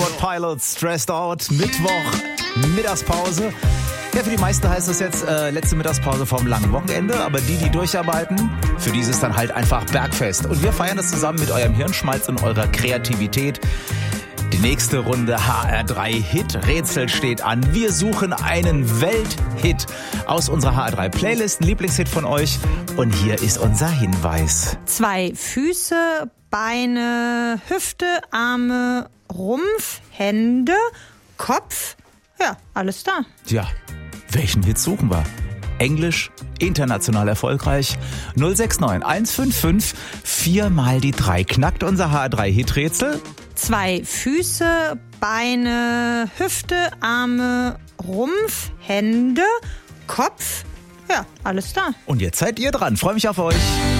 Hot Pilots, Stressed Out, Mittwoch, Mittagspause. Ja, für die meisten heißt das jetzt letzte Mittagspause vom langen Wochenende, aber die durcharbeiten, für die ist es dann halt einfach Bergfest. Und wir feiern das zusammen mit eurem Hirnschmalz und eurer Kreativität. Die nächste Runde HR3 Hit Rätsel steht an. Wir suchen einen Welthit aus unserer HR3 Playlist, ein Lieblingshit von euch. Und hier ist unser Hinweis. 2 Füße, Beine, Hüfte, Arme, Rumpf, Hände, Kopf. Ja, alles da. Tja, welchen Hit suchen wir? Englisch, international erfolgreich. 069 155 4 mal die 3. Knackt unser HR3 Hit Rätsel. 2 Füße, Beine, Hüfte, Arme, Rumpf, Hände, Kopf. Ja, alles da. Und jetzt seid ihr dran. Freue mich auf euch.